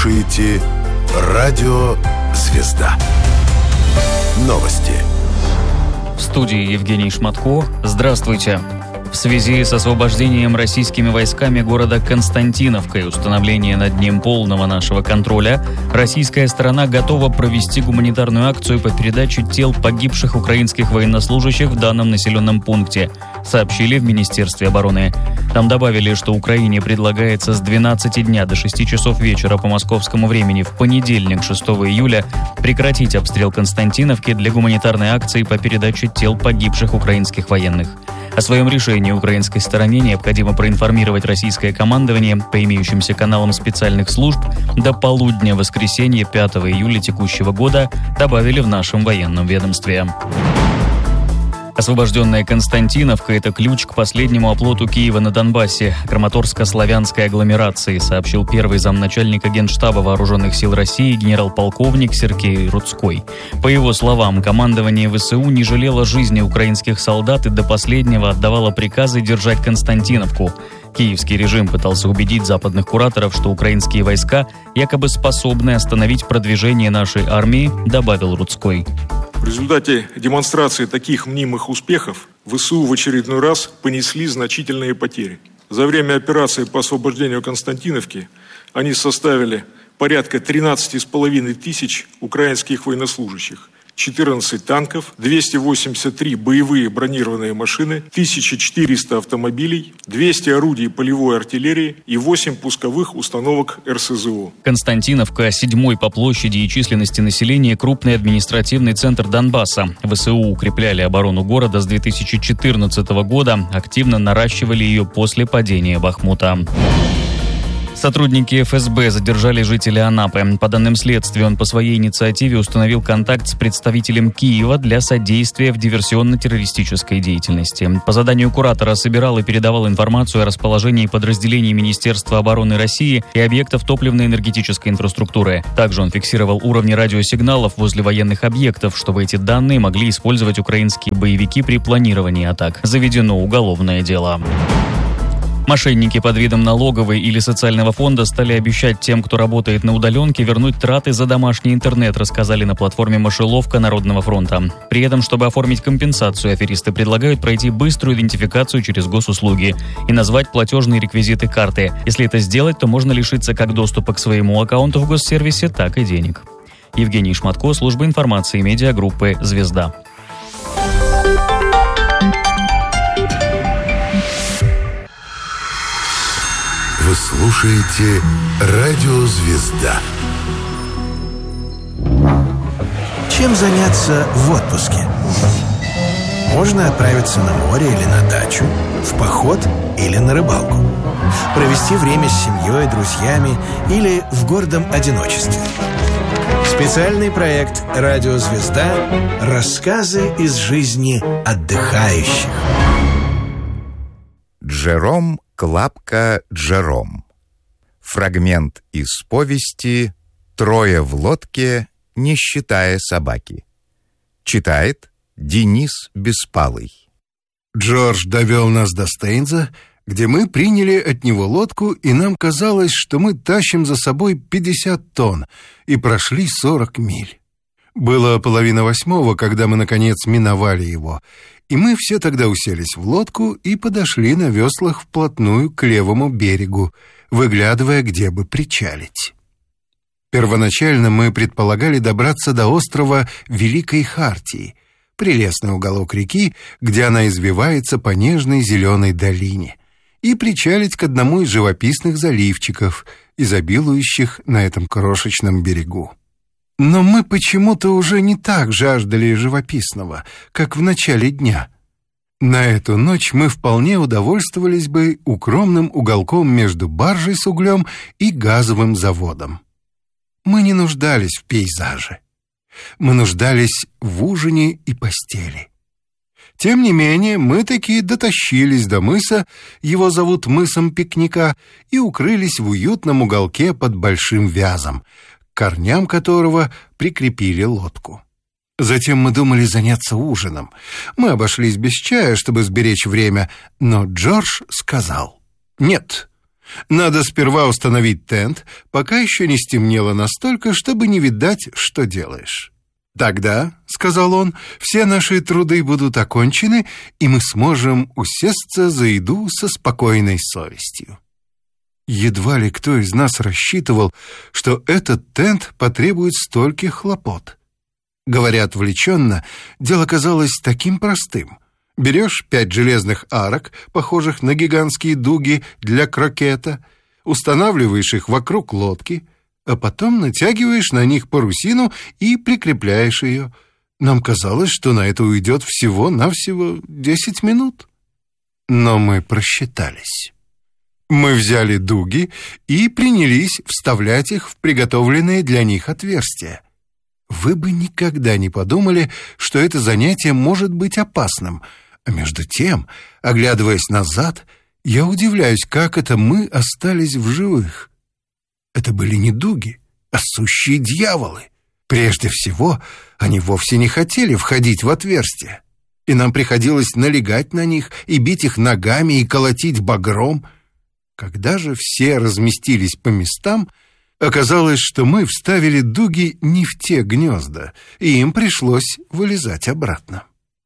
слушаете Радио «Звезда». Новости. В студии Евгений Шматко. Здравствуйте. В связи с освобождением российскими войсками города Константиновка и установлением над ним полного нашего контроля, российская сторона готова провести гуманитарную акцию по передаче тел погибших украинских военнослужащих в данном населенном пункте, сообщили в Министерстве обороны. Там добавили, что Украине предлагается с 12 дня до 6 часов вечера по московскому времени в понедельник, 6 июля, прекратить обстрел Константиновки для гуманитарной акции по передаче тел погибших украинских военных. О своем решении украинской стороне необходимо проинформировать российское командование по имеющимся каналам специальных служб до полудня воскресенья 5 июля текущего года, добавили в нашем военном ведомстве. Освобожденная Константиновка – это ключ к последнему оплоту Киева на Донбассе, Краматорско-славянской агломерации, сообщил первый замначальника Генштаба Вооруженных сил России генерал-полковник Сергей Рудской. По его словам, командование ВСУ не жалело жизни украинских солдат и до последнего отдавало приказы держать Константиновку. Киевский режим пытался убедить западных кураторов, что украинские войска якобы способны остановить продвижение нашей армии, добавил Рудской. В результате демонстрации таких мнимых успехов ВСУ в очередной раз понесли значительные потери. За время операции по освобождению Константиновки они составили порядка 13,5 тысяч украинских военнослужащих, 14 танков, 283 боевые бронированные машины, 1400 автомобилей, 200 орудий полевой артиллерии и 8 пусковых установок РСЗО. Константиновка – 7-й по площади и численности населения крупный административный центр Донбасса. ВСУ укрепляли оборону города с 2014 года, активно наращивали ее после падения Бахмута. Сотрудники ФСБ задержали жителя Анапы. По данным следствия, он по своей инициативе установил контакт с представителем Киева для содействия в диверсионно-террористической деятельности. По заданию куратора собирал и передавал информацию о расположении подразделений Министерства обороны России и объектов топливно-энергетической инфраструктуры. Также он фиксировал уровни радиосигналов возле военных объектов, чтобы эти данные могли использовать украинские боевики при планировании атак. Заведено уголовное дело. Мошенники под видом налоговой или социального фонда стали обещать тем, кто работает на удаленке, вернуть траты за домашний интернет, рассказали на платформе «Мышеловка» Народного фронта. При этом, чтобы оформить компенсацию, аферисты предлагают пройти быструю идентификацию через госуслуги и назвать платежные реквизиты карты. Если это сделать, то можно лишиться как доступа к своему аккаунту в госсервисе, так и денег. Евгений Шматко, служба информации медиагруппы «Звезда». Вы слушаете Радио «Звезда». Чем заняться в отпуске? Можно отправиться на море или на дачу, в поход или на рыбалку, провести время с семьей, друзьями или в гордом одиночестве. Специальный проект «Радио «Звезда» – рассказы из жизни отдыхающих. Джером Клапка Джером. Фрагмент из повести «Трое в лодке, не считая собаки». Читает Денис Беспалый. Джордж довел нас до Стейнза, где мы приняли от него лодку, и нам казалось, что мы тащим за собой 50 тонн и прошли 40 миль. Было 7:30, когда мы, наконец, миновали его, и мы все тогда уселись в лодку и подошли на веслах вплотную к левому берегу, выглядывая, где бы причалить. Первоначально мы предполагали добраться до острова Великой Хартии, прелестный уголок реки, где она извивается по нежной зеленой долине, и причалить к одному из живописных заливчиков, изобилующих на этом крошечном берегу. Но мы почему-то уже не так жаждали живописного, как в начале дня. На эту ночь мы вполне удовольствовались бы укромным уголком между баржей с углем и газовым заводом. Мы не нуждались в пейзаже. Мы нуждались в ужине и постели. Тем не менее, мы таки дотащились до мыса, его зовут мысом пикника, и укрылись в уютном уголке под большим вязом, к корням которого прикрепили лодку. Затем мы думали заняться ужином. Мы обошлись без чая, чтобы сберечь время, но Джордж сказал: «Нет, Надо сперва установить тент, пока еще не стемнело настолько, чтобы не видать, что делаешь. Тогда, — сказал он, — все наши труды будут окончены, и мы сможем усесться за еду со спокойной совестью. Едва ли кто из нас рассчитывал, что этот тент потребует стольких хлопот. Говоря отвлеченно, дело казалось таким простым. Берешь 5 железных арок, похожих на гигантские дуги для крокета, устанавливаешь их вокруг лодки, а потом натягиваешь на них парусину и прикрепляешь ее. Нам казалось, что на это уйдет всего-навсего 10 минут. Но мы просчитались. Мы взяли дуги и принялись вставлять их в приготовленные для них отверстия. Вы бы никогда не подумали, что это занятие может быть опасным, а между тем, оглядываясь назад, я удивляюсь, как это мы остались в живых. Это были не дуги, а сущие дьяволы. Прежде всего, они вовсе не хотели входить в отверстие, и нам приходилось налегать на них и бить их ногами и колотить багром. Когда же все разместились по местам, оказалось, что мы вставили дуги не в те гнезда, и им пришлось вылезать обратно.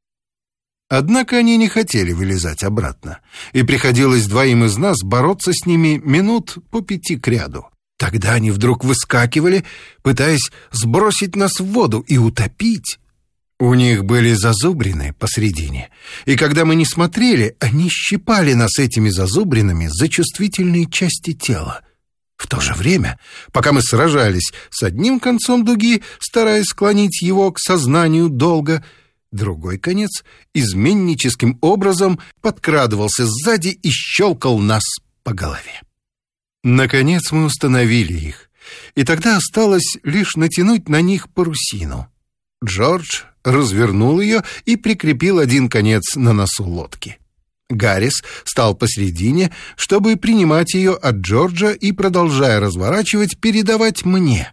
Однако они не хотели вылезать обратно, и приходилось 2 из нас бороться с ними минут по 5 кряду. Тогда они вдруг выскакивали, пытаясь сбросить нас в воду и утопить. У них были зазубрины посредине, и когда мы не смотрели, они щипали нас этими зазубринами за чувствительные части тела. В то же время, пока мы сражались с одним концом дуги, стараясь склонить его к сознанию долга, другой конец изменническим образом подкрадывался сзади и щелкал нас по голове. Наконец мы установили их, и тогда осталось лишь натянуть на них парусину. Джордж развернул ее и прикрепил один конец на носу лодки. Гаррис стал посредине, чтобы принимать ее от Джорджа и, продолжая разворачивать, передавать мне.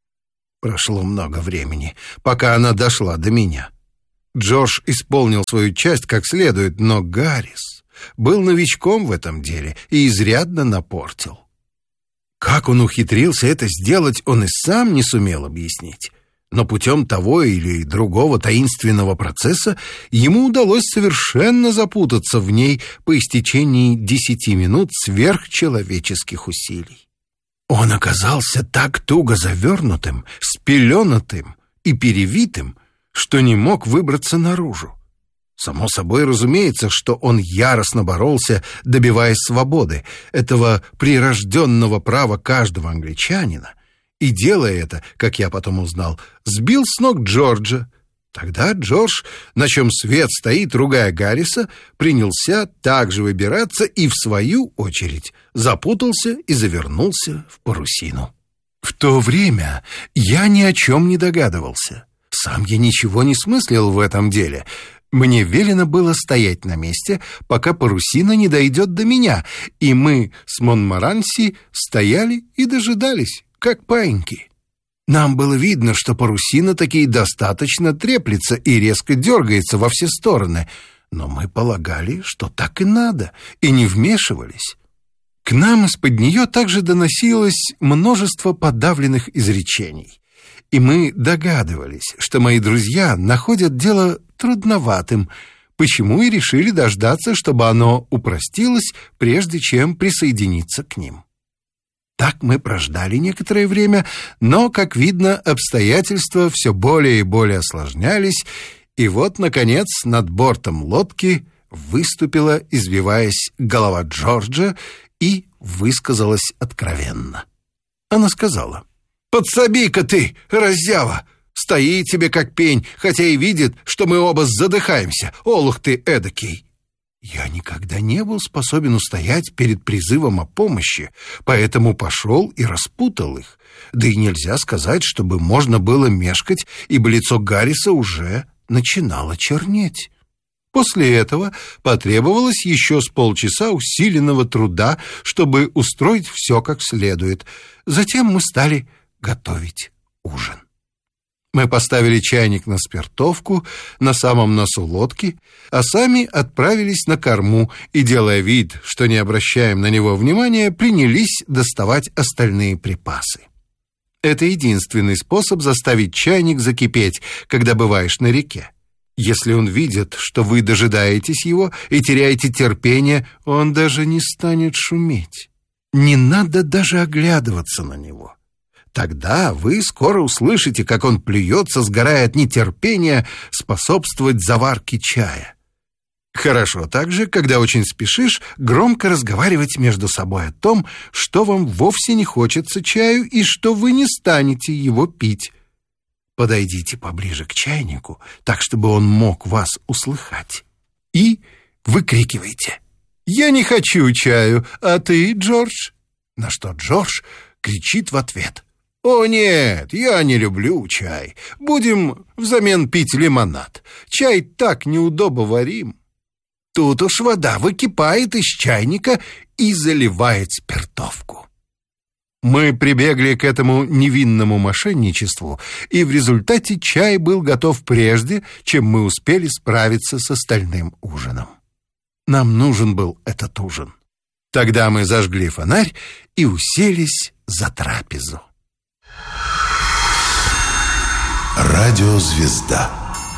Прошло много времени, пока она дошла до меня. Джордж исполнил свою часть как следует, но Гаррис был новичком в этом деле и изрядно напортил. Как он ухитрился это сделать, он и сам не сумел объяснить. Но путем того или другого таинственного процесса ему удалось совершенно запутаться в ней по истечении 10 минут сверхчеловеческих усилий. Он оказался так туго завернутым, спеленатым и перевитым, что не мог выбраться наружу. Само собой разумеется, что он яростно боролся, добиваясь свободы, этого прирожденного права каждого англичанина, и, делая это, как я потом узнал, сбил с ног Джорджа. Тогда Джордж, на чем свет стоит, ругая Гарриса, принялся также выбираться и, в свою очередь, запутался и завернулся в парусину. В то время я ни о чем не догадывался. Сам я ничего не смыслил в этом деле. Мне велено было стоять на месте, пока парусина не дойдет до меня, и мы с Монморанси стояли и дожидались, как паиньки. Нам было видно, что парусина таки достаточно треплется и резко дергается во все стороны, но мы полагали, что так и надо, и не вмешивались. К нам из-под нее также доносилось множество подавленных изречений, и мы догадывались, что мои друзья находят дело трудноватым, почему и решили дождаться, чтобы оно упростилось, прежде чем присоединиться к ним. Так мы прождали некоторое время, но, как видно, обстоятельства все более и более осложнялись, и вот, наконец, над бортом лодки выступила, извиваясь, голова Джорджа и высказалась откровенно. Она сказала: «Подсоби-ка ты, раззява! Стоит тебе как пень, хотя и видит, что мы оба задыхаемся. Олух ты эдакий!» Я никогда не был способен устоять перед призывом о помощи, поэтому пошел и распутал их. Да и нельзя сказать, чтобы можно было мешкать, ибо лицо Гарриса уже начинало чернеть. После этого потребовалось еще с полчаса усиленного труда, чтобы устроить все как следует. Затем мы стали готовить ужин. Мы поставили чайник на спиртовку на самом носу лодки, а сами отправились на корму и, делая вид, что не обращаем на него внимания, принялись доставать остальные припасы. Это единственный способ заставить чайник закипеть, когда бываешь на реке. Если он видит, что вы дожидаетесь его и теряете терпение, он даже не станет шуметь. Не надо даже оглядываться на него. Тогда вы скоро услышите, как он плюется, сгорая от нетерпения, способствовать заварке чая. Хорошо также, когда очень спешишь, громко разговаривать между собой о том, что вам вовсе не хочется чаю и что вы не станете его пить. Подойдите поближе к чайнику, так, чтобы он мог вас услыхать. И выкрикивайте: «Я не хочу чаю, а ты, Джордж?» На что Джордж кричит в ответ: «О нет, я не люблю чай. Будем взамен пить лимонад. Чай так неудобоварим». Тут уж вода выкипает из чайника и заливает спиртовку. Мы прибегли к этому невинному мошенничеству, и в результате чай был готов прежде, чем мы успели справиться с остальным ужином. Нам нужен был этот ужин. Тогда мы зажгли фонарь и уселись за трапезу. Радиозвезда.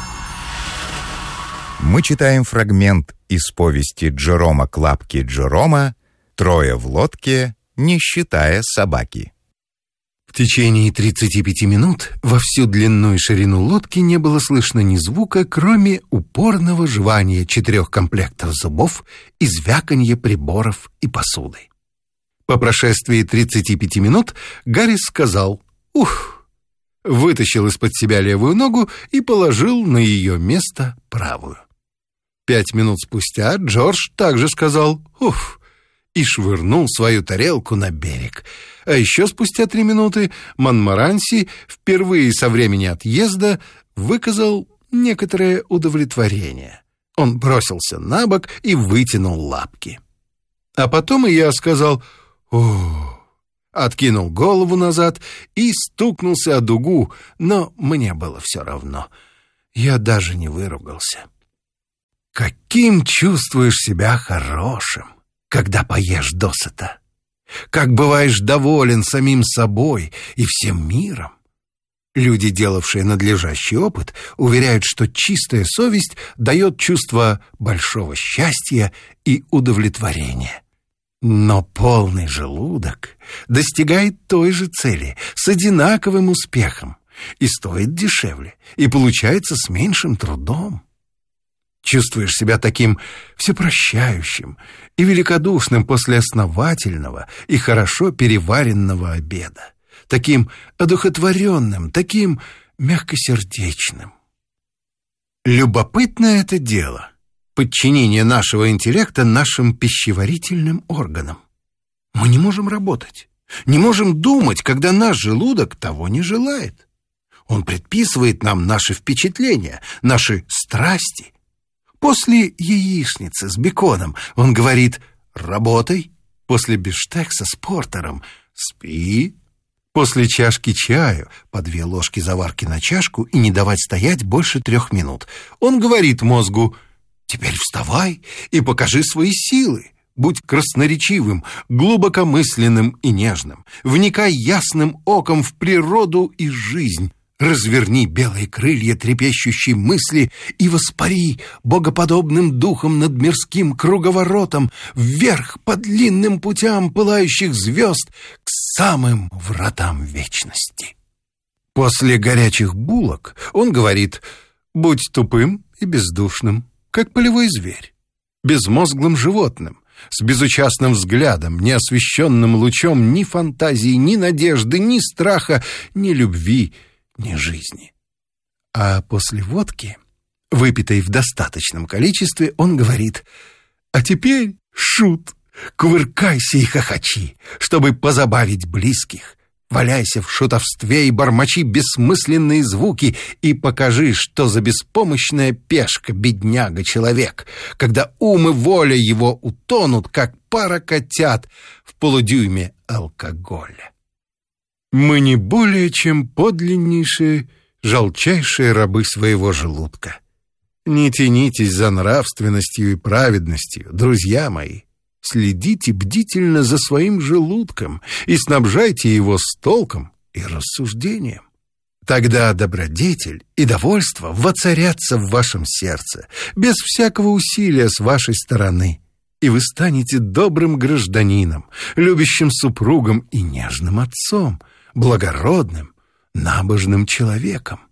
Мы читаем фрагмент из повести Джерома Клапки Джерома «Трое в лодке, не считая собаки». В течение 35 минут во всю длину и ширину лодки не было слышно ни звука, кроме упорного жевания 4 комплектов зубов и звяканья приборов и посуды. По прошествии 35 минут Гаррис сказал «Ух!», вытащил из-под себя левую ногу и положил на ее место правую. 5 минут спустя Джордж также сказал «Уф!» и швырнул свою тарелку на берег. А еще спустя 3 минуты Монморанси впервые со времени отъезда выказал некоторое удовлетворение. Он бросился на бок и вытянул лапки. А потом и я сказал «О!», откинул голову назад и стукнулся о дугу, но мне было все равно. Я даже не выругался. Каким чувствуешь себя хорошим, когда поешь досыта? Как бываешь доволен самим собой и всем миром? Люди, делавшие надлежащий опыт, уверяют, что чистая совесть дает чувство большого счастья и удовлетворения. Но полный желудок достигает той же цели с одинаковым успехом и стоит дешевле, и получается с меньшим трудом. Чувствуешь себя таким всепрощающим и великодушным после основательного и хорошо переваренного обеда, таким одухотворенным, таким мягкосердечным. Любопытное это дело — подчинение нашего интеллекта нашим пищеварительным органам. Мы не можем работать, не можем думать, когда наш желудок того не желает. Он предписывает нам наши впечатления, наши страсти. После яичницы с беконом он говорит «работай», после бифштекса с портером «спи», после чашки чаю по 2 ложки заварки на чашку и не давать стоять больше 3 минут. Он говорит мозгу «теперь вставай и покажи свои силы, будь красноречивым, глубокомысленным и нежным, вникай ясным оком в природу и жизнь». Разверни белые крылья трепещущей мысли и воспари богоподобным духом над мирским круговоротом вверх по длинным путям пылающих звезд к самым вратам вечности. После горячих булок он говорит «будь тупым и бездушным, как полевой зверь, безмозглым животным, с безучастным взглядом, не освещенным лучом ни фантазии, ни надежды, ни страха, ни любви, ни жизни». А после водки, выпитой в достаточном количестве, он говорит «а теперь, шут, кувыркайся и хохочи, чтобы позабавить близких, валяйся в шутовстве и бормочи бессмысленные звуки и покажи, что за беспомощная пешка бедняга-человек, когда ум и воля его утонут, как пара котят в полудюйме алкоголя». Мы не более чем подлиннейшие жалчайшие рабы своего желудка. Не тянитесь за нравственностью и праведностью, друзья мои. Следите бдительно за своим желудком и снабжайте его с толком и рассуждением. Тогда добродетель и довольство воцарятся в вашем сердце, без всякого усилия с вашей стороны, и вы станете добрым гражданином, любящим супругом и нежным отцом, благородным, набожным человеком.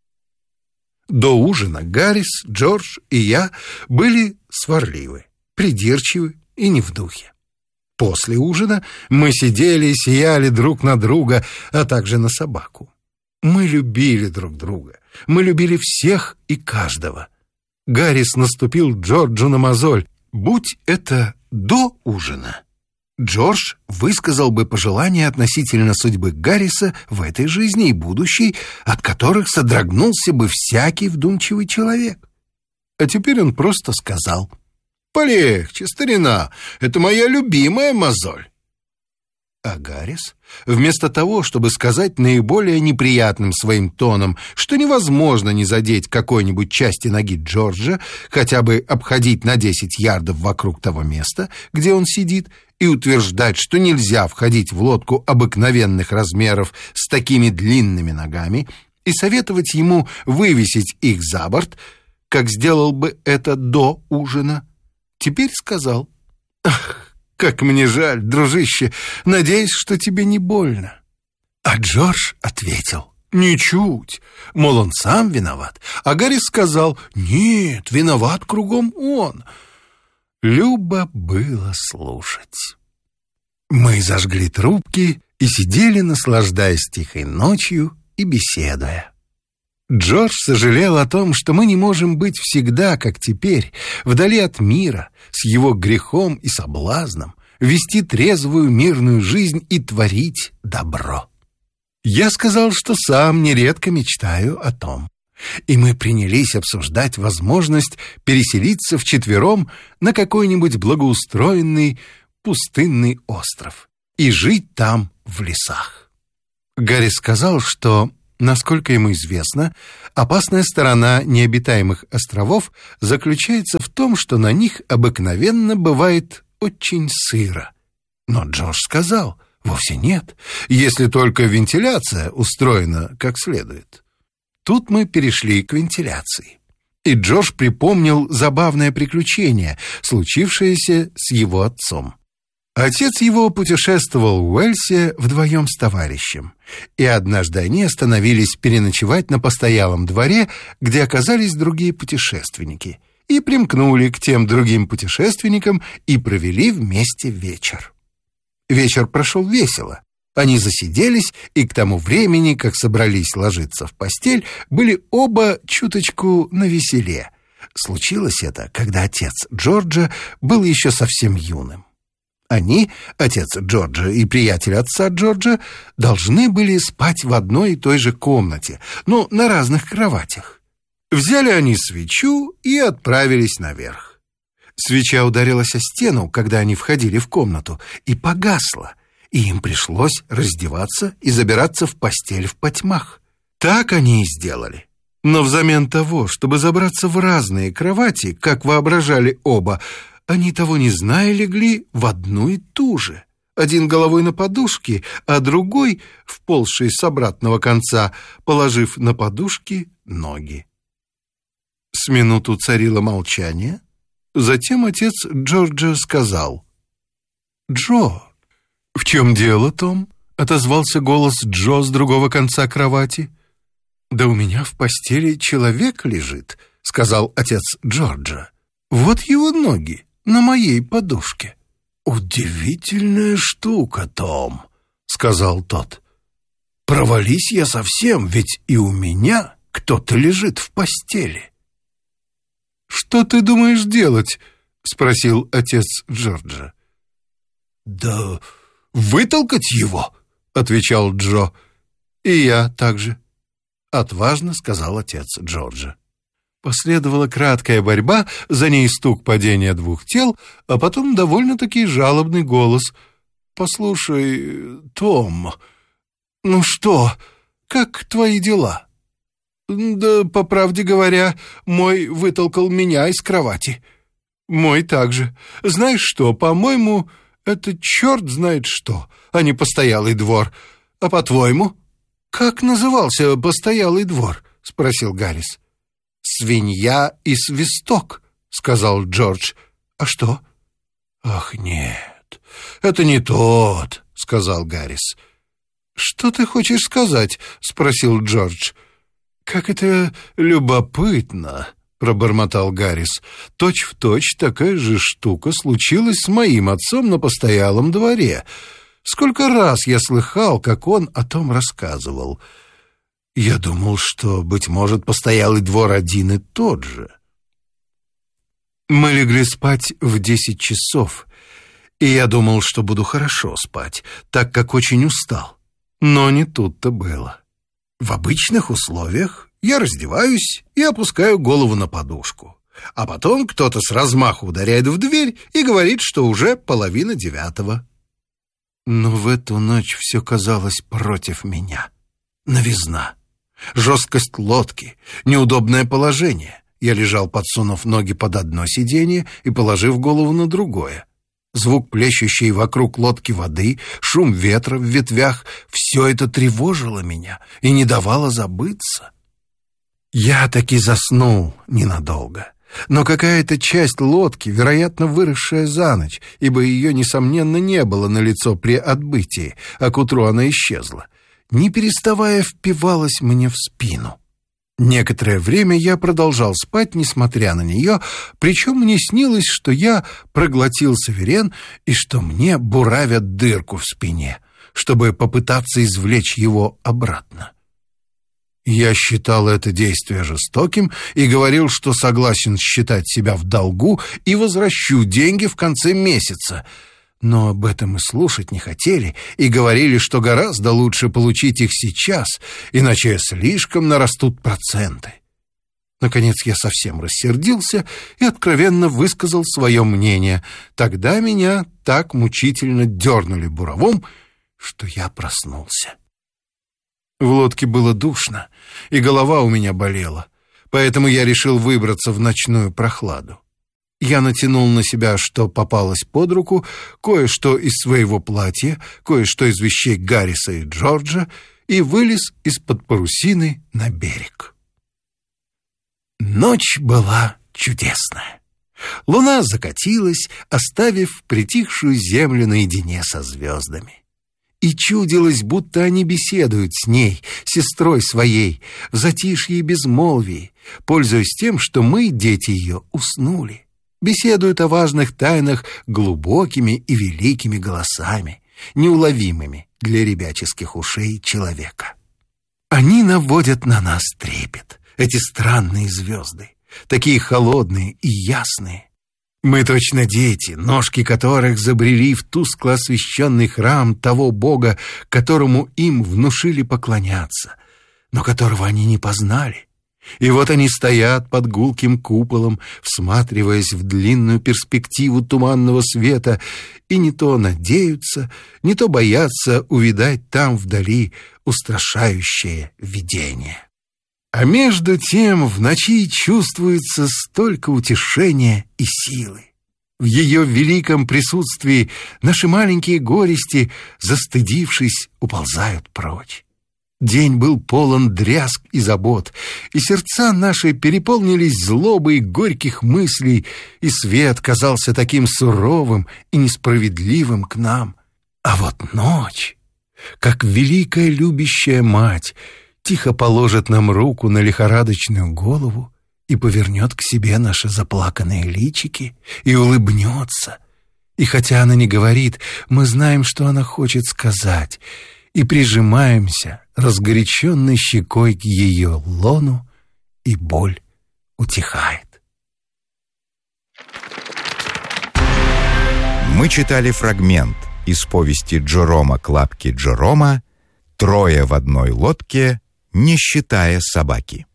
До ужина Гаррис, Джордж и я были сварливы, придирчивы и не в духе. После ужина мы сидели и сияли друг на друга, а также на собаку. Мы любили друг друга, мы любили всех и каждого. Гаррис наступил Джорджу на мозоль. Будь это до ужина, Джордж высказал бы пожелания относительно судьбы Гарриса в этой жизни и будущей, от которых содрогнулся бы всякий вдумчивый человек. А теперь он просто сказал: «Полегче, старина, это моя любимая мозоль». А Гаррис, вместо того, чтобы сказать наиболее неприятным своим тоном, что невозможно не задеть какой-нибудь части ноги Джорджа, хотя бы обходить на 10 ярдов вокруг того места, где он сидит, и утверждать, что нельзя входить в лодку обыкновенных размеров с такими длинными ногами, и советовать ему вывесить их за борт, как сделал бы это до ужина, теперь сказал: «Ах, как мне жаль, дружище, надеюсь, что тебе не больно». А Джордж ответил: «Ничуть, мол, он сам виноват». А Гаррис сказал: «Нет, виноват кругом он». Любо было слушать. Мы зажгли трубки и сидели, наслаждаясь тихой ночью и беседуя. Джордж сожалел о том, что мы не можем быть всегда, как теперь, вдали от мира, с его грехом и соблазном, вести трезвую мирную жизнь и творить добро. Я сказал, что сам нередко мечтаю о том. И мы принялись обсуждать возможность переселиться вчетвером на какой-нибудь благоустроенный пустынный остров и жить там в лесах. Гарри сказал, что, насколько ему известно, опасная сторона необитаемых островов заключается в том, что на них обыкновенно бывает очень сыро. Но Джордж сказал: вовсе нет, если только вентиляция устроена как следует. Тут мы перешли к вентиляции. И Джордж припомнил забавное приключение, случившееся с его отцом. Отец его путешествовал в Уэльсе вдвоем с товарищем, и однажды они остановились переночевать на постоялом дворе, где оказались другие путешественники, и примкнули к тем другим путешественникам и провели вместе вечер. Вечер прошел весело. Они засиделись, и к тому времени, как собрались ложиться в постель, были оба чуточку навеселе. Случилось это, когда отец Джорджа был еще совсем юным. Они, отец Джорджа и приятель отца Джорджа, должны были спать в одной и той же комнате, но на разных кроватях. Взяли они свечу и отправились наверх. Свеча ударилась о стену, когда они входили в комнату, и погасла, и им пришлось раздеваться и забираться в постель в потьмах. Так они и сделали. Но взамен того, чтобы забраться в разные кровати, как воображали оба, они, того не зная, легли в одну и ту же. Один головой на подушке, а другой, вползший с обратного конца, положив на подушки ноги. С минуту царило молчание. Затем отец Джорджа сказал: «Джо». «В чем дело, Том?» — отозвался голос Джо с другого конца кровати. «Да у меня в постели человек лежит», — сказал отец Джорджа. «Вот его ноги на моей подушке». «Удивительная штука, Том», — сказал тот. «Провались я совсем, ведь и у меня кто-то лежит в постели». «Что ты думаешь делать?» — спросил отец Джорджа. «Да вытолкать его», — отвечал Джо. «И я также», — отважно сказал отец Джорджа. Последовала краткая борьба, за ней стук падения двух тел, а потом довольно-таки жалобный голос. «Послушай, Том, ну что, как твои дела?» Да, по правде говоря, мой вытолкал меня из кровати. Мой также. Знаешь что, по-моему, это черт знает что, а не постоялый двор. А по-твоему, как назывался постоялый двор? Спросил Гаррис. «Свинья и свисток», — сказал Джордж. «А что?» «Ах, нет, это не тот», — сказал Гаррис. «Что ты хочешь сказать?» — спросил Джордж. «Как это любопытно», — пробормотал Гаррис. «Точь-в-точь такая же штука случилась с моим отцом на постоялом дворе. Сколько раз я слыхал, как он о том рассказывал. Я думал, что, быть может, постоялый двор один и тот же». Мы легли спать в 10 часов, и я думал, что буду хорошо спать, так как очень устал. Но не тут-то было. В обычных условиях я раздеваюсь и опускаю голову на подушку. А потом кто-то с размаху ударяет в дверь и говорит, что уже 8:30. Но в эту ночь все казалось против меня. Новизна, жесткость лодки, неудобное положение. Я лежал, подсунув ноги под одно сиденье и положив голову на другое. Звук плещущей вокруг лодки воды, шум ветра в ветвях — все это тревожило меня и не давало забыться. Я таки заснул ненадолго, но какая-то часть лодки, вероятно, выросшая за ночь, ибо ее, несомненно, не было налицо при отбытии, а к утру она исчезла, не переставая впивалась мне в спину. Некоторое время я продолжал спать, несмотря на нее, причем мне снилось, что я проглотил саверен и что мне буравят дырку в спине, чтобы попытаться извлечь его обратно. Я считал это действие жестоким и говорил, что согласен считать себя в долгу и возвращу деньги в конце месяца. Но об этом и слушать не хотели и говорили, что гораздо лучше получить их сейчас, иначе слишком нарастут проценты. Наконец я совсем рассердился и откровенно высказал свое мнение. Тогда меня так мучительно дернули буравом, что я проснулся. В лодке было душно, и голова у меня болела, поэтому я решил выбраться в ночную прохладу. Я натянул на себя, что попалось под руку, кое-что из своего платья, кое-что из вещей Гарриса и Джорджа, и вылез из-под парусины на берег. Ночь была чудесная. Луна закатилась, оставив притихшую землю наедине со звездами. И чудилось, будто они беседуют с ней, сестрой своей, в затишье и безмолвии, пользуясь тем, что мы, дети ее, уснули. Беседуют о важных тайнах глубокими и великими голосами, неуловимыми для ребяческих ушей человека. Они наводят на нас трепет, эти странные звезды, такие холодные и ясные. Мы точно дети, ножки которых забрели в тускло освещенный храм того Бога, которому им внушили поклоняться, но которого они не познали. И вот они стоят под гулким куполом, всматриваясь в длинную перспективу туманного света, и не то надеются, не то боятся увидать там вдали устрашающее видение. А между тем в ночи чувствуется столько утешения и силы. В ее великом присутствии наши маленькие горести, застыдившись, уползают прочь. День был полон дрязг и забот, и сердца наши переполнились злобой горьких мыслей, и свет казался таким суровым и несправедливым к нам. А вот ночь, как великая любящая мать, тихо положит нам руку на лихорадочную голову и повернет к себе наши заплаканные личики и улыбнется. И хотя она не говорит, мы знаем, что она хочет сказать, и прижимаемся разгоряченной щекой к ее лону, и боль утихает. Мы читали фрагмент из повести Джерома Клапки Джерома «Трое в одной лодке, не считая собаки».